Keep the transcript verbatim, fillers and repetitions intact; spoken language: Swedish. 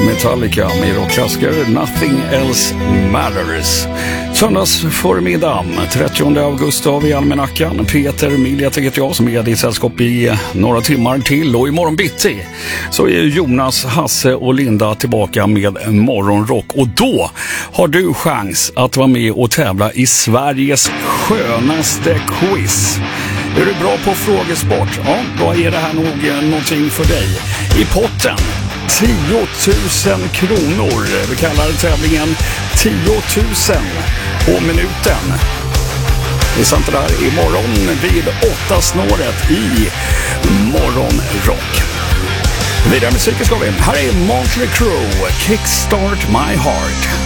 Metallica med rockklassiker Nothing Else Matters. Söndags förmiddag, trettionde augusti av i almanackan. Peter Miljet heter jag som är ditt sällskap i några timmar till. Och imorgon bitti så är Jonas, Hasse och Linda tillbaka med morgonrock. Och då har du chans att vara med och tävla i Sveriges skönaste quiz. Är du bra på frågesport? Ja, då är det här nog någonting för dig. I potten tio tusen kronor. Vi kallar tävlingen tio tusen på minuten. Det är sant det där imorgon vid åtta snåret i morgonrock. Vidare musiken ska vi. Här är Motley Crue, Kickstart My Heart.